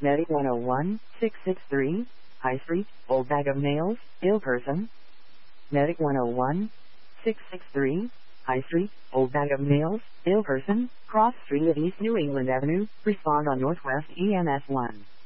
Medic 101, 663, High Street, Old Bag of Nails, ill person. Medic 101, 663, High Street, Old Bag of Nails, ill person, cross street at East New England Avenue, respond on Northwest EMS 1.